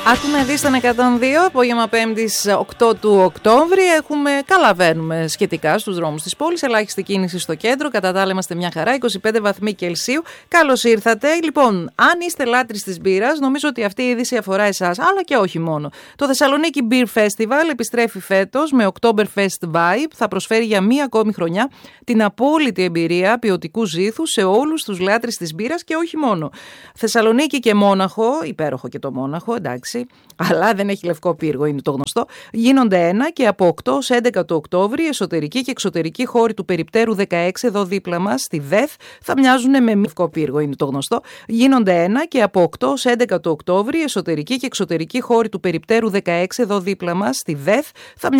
Άκουμε δει στον 102, απόγευμα 5ης 8 του Οκτώβρη. Καλά βαίνουμε σχετικά στους δρόμους της πόλης. Ελάχιστη κίνηση στο κέντρο. Κατά τα άλλα είμαστε μια χαρά. 25 βαθμοί Κελσίου. Καλώς ήρθατε. Λοιπόν, αν είστε λάτρεις της μπύρας, νομίζω ότι αυτή η είδηση αφορά εσάς, αλλά και όχι μόνο. Το Θεσσαλονίκη Beer Festival επιστρέφει φέτος με Oktoberfest Vibe. Θα προσφέρει για μία ακόμη χρονιά την απόλυτη εμπειρία ποιοτικού ζήθου σε όλους τους λάτρεις της μπύρας και όχι μόνο. Θεσσαλονίκη και Μόναχο, υπέροχο και το Μόναχο, εντάξει. Αλλά δεν έχει λευκό πύργο, είναι το γνωστό. Γίνονται ένα και από 8 ως 11 του Οκτώβρη, εσωτερική και εξωτερική χώροι του περιπτέρου 16, εδώ δίπλα μας, στη ΔΕΘ, θα μοιάζουν με λευκό πύργο, είναι το γνωστό. Γίνονται ένα και από 8 ως 11 του Οκτώβρη, εσωτερική και εξωτερική χώροι του περιπτέρου 16, εδώ δίπλα μας, στη ΔΕΘ, θα